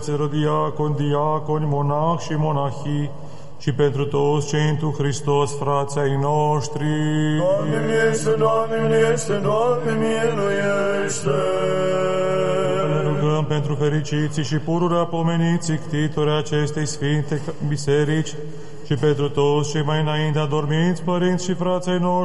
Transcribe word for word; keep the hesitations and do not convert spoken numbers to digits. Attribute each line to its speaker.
Speaker 1: Diacon, diaconi, monahi și monahii, și pentru toți cei întru Hristos, frații ai noștri.
Speaker 2: Doamne miluiește, Doamne miluiește, Doamne miluiește.
Speaker 1: Ne rugăm pentru fericiții și pururea pomeniții ctitorii acestei sfinte biserici și pentru toți cei mai înainte adormiți părinți și frații ai noștri,